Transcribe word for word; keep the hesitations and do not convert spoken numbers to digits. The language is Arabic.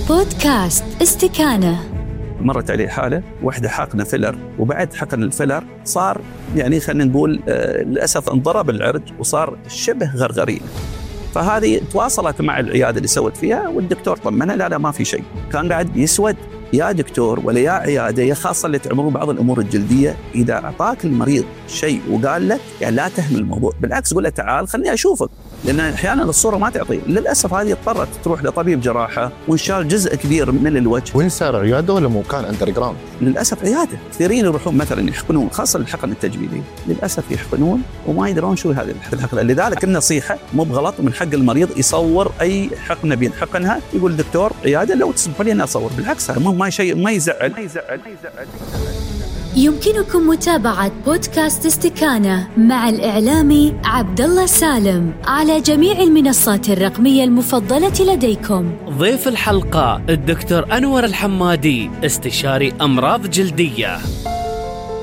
بودكاست استكانة. مرت عليه حالة واحدة حقنة فيلر، وبعد حقن الفيلر صار يعني خلينا نقول آه للأسف انضرب العرج وصار شبه غرغرين. فهذه تواصلت مع العيادة اللي سوت فيها، والدكتور طمنها لا لا ما في شيء. كان قاعد يسود يا دكتور ولا يا عيادة، يا خاصة اللي تعملون بعض الأمور الجلدية، إذا أعطاك المريض شيء وقال لك يعني لا تهمل الموضوع، بالعكس قول له تعال خلني أشوفك، لأن أحيانا الصورة ما تعطي. للأسف هذه اضطرت تروح لطبيب جراحة وانشال جزء كبير من الوجه. وين صار عيادة ولا مكان أندرجراوند؟ للأسف عيادة. كثيرين يروحون مثلا يحقنون، خاصة الحقن التجميلي، للأسف يحقنون وما يدرون شو هذه الحقنة. لذلك النصيحة مو بغلط من حق المريض يصور أي حقنة بينحقنها، يقول دكتور عيادة لو تسمح لي أنا أصور، بالعكس هذا ما شيء ما يزعل. ما يزعل. ما يزعل. يمكنكم متابعة بودكاست استكانة مع الإعلامي عبد الله سالم على جميع المنصات الرقمية المفضلة لديكم. ضيف الحلقة الدكتور أنور الحمادي، استشاري أمراض جلدية.